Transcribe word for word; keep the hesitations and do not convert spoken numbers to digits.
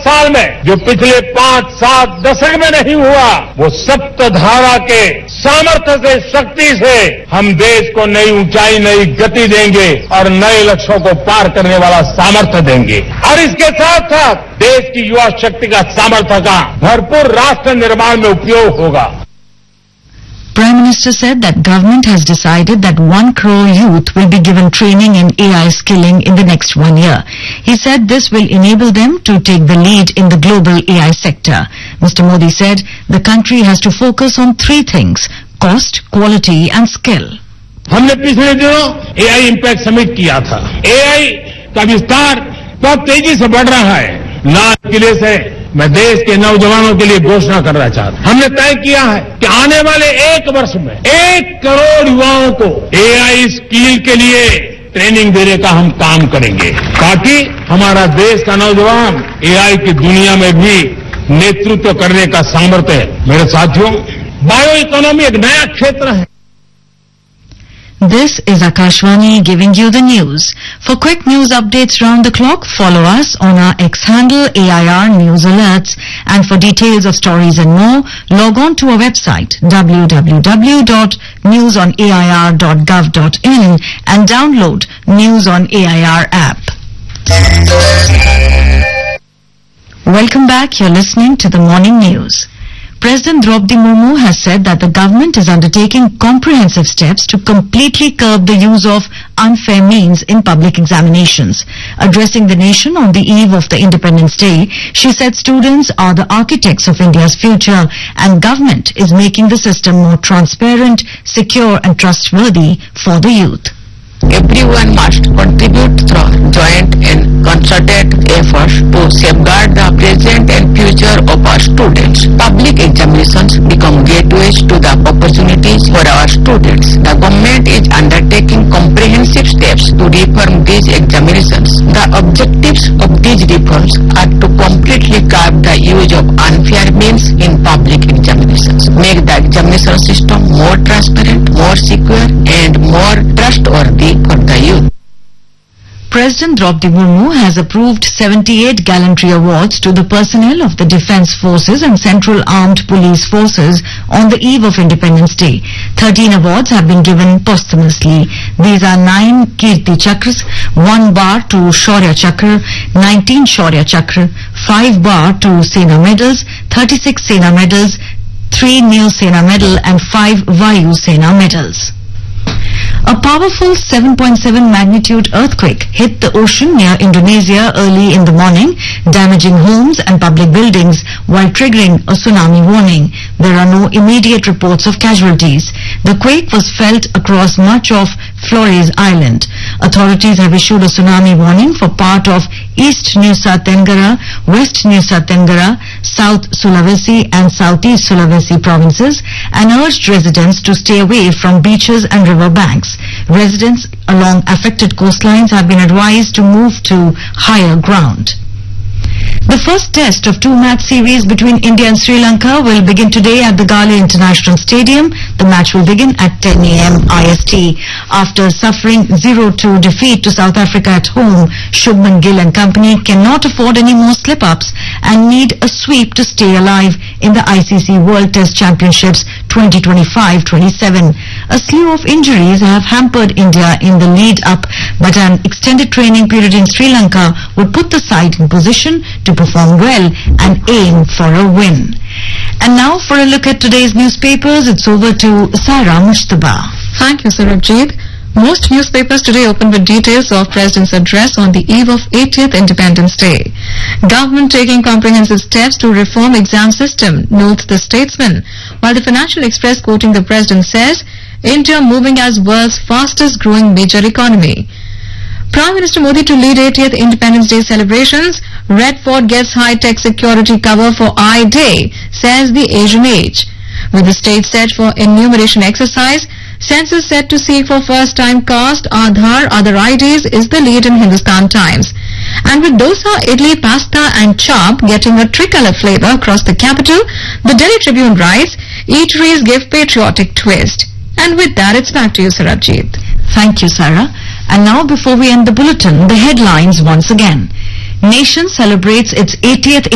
साल में जो पिछले पांच सात दशक में नहीं हुआ, वो सप्तधारा के सामर्थ्य से, शक्ति से हम देश को नई ऊंचाई, नई गति देंगे और नए लक्ष्यों को पार करने वाला सामर्थ्य देंगे। और इसके साथ साथ देश की युवा शक्ति का सामर्थ्य का भरपूर राष्ट्र निर्माण में उपयोग होगा। Prime Minister said that government has decided that one crore youth will be given training in A I skilling in the next one year. He said this will enable them to take the lead in the global A I sector. Mister Modi said the country has to focus on three things: cost, quality and skill. हमने पिछले दिनों A I impact summit किया था। A I का विस्तार बहुत तेजी से बढ़ रहा है। लाल किले से मैं देश के नौजवानों के लिए घोषणा करना चाहता हूं। हमने तय किया है कि आने वाले एक वर्ष में एक करोड़ युवाओं को A I स्किल के लिए ट्रेनिंग देने का हम काम करेंगे, ताकि हमारा देश का नौजवान A I की दुनिया में भी नेतृत्व करने का सामर्थ्य है। मेरे साथियों, बायो इकोनॉमी एक नया क्षेत्र है। This is Akashvani giving you the news. For quick news updates round the clock, follow us on our X handle A I R News Alerts. And for details of stories and more, log on to our website w w w dot news on a i r dot gov dot in and download News on A I R app. Welcome back. You're listening to the morning news. President Draupadi Murmu has said that the government is undertaking comprehensive steps to completely curb the use of unfair means in public examinations. Addressing the nation on the eve of the Independence Day, she said students are the architects of India's future and government is making the system more transparent, secure and trustworthy for the youth. Everyone must contribute through joint and concerted efforts to safeguard the present and future of our students. Public examinations become gateways to the opportunities for our students. The government is undertaking comprehensive steps to reform these examinations. The objectives of these reforms are to completely curb the use of unfair means in public examinations, make the examination system more transparent, more secure and more trustworthy for the youth. President Draupadi Murmu has approved seventy-eight gallantry awards to the personnel of the Defence Forces and Central Armed Police Forces on the eve of Independence Day. thirteen awards have been given posthumously. These are nine Kirti Chakras, one bar to Shaurya Chakra, nineteen Shaurya Chakra, five bar to Sena Medals, thirty-six Sena Medals, three Nil Sena Medal and five Vayu Sena Medals. A powerful seven point seven magnitude earthquake hit the ocean near Indonesia early in the morning, damaging homes and public buildings while triggering a tsunami warning. There are no immediate reports of casualties. The quake was felt across much of Flores Island. Authorities have issued a tsunami warning for part of East Nusa Tenggara, West Nusa Tenggara, South Sulawesi and Southeast Sulawesi provinces and urged residents to stay away from beaches and river banks. Residents along affected coastlines have been advised to move to higher ground. The first test of two-match series between India and Sri Lanka will begin today at the Gali International Stadium. The match will begin at ten a m I S T. After suffering zero two defeat to South Africa at home, Shubman Gill and company cannot afford any more slip-ups and need a sweep to stay alive in the I C C World Test Championships twenty twenty-five twenty-seven. A slew of injuries have hampered India in the lead-up, but an extended training period in Sri Lanka would put the side in position to perform well and aim for a win. And now for a look at today's newspapers, it's over to Sarah Mushtaba. Thank you, Sarabjit. Most newspapers today open with details of President's address on the eve of eightieth Independence Day. Government taking comprehensive steps to reform exam system, notes the Statesman, while the Financial Express quoting the President says, India moving as world's fastest growing major economy. Prime Minister Modi to lead eightieth Independence Day celebrations. Red Fort gets high-tech security cover for I-Day, says the Asian Age. With the state set for enumeration exercise, census set to seek for first-time caste, Aadhaar, other I Ds is the lead in Hindustan Times. And with dosa, idli, pasta and chop getting a tricolour flavour across the capital, the Delhi Tribune writes, eateries give patriotic twist. And with that, it's back to you, Sarabjit. Thank you, Sarah. And now, before we end the bulletin, the headlines once again. Nation celebrates its eightieth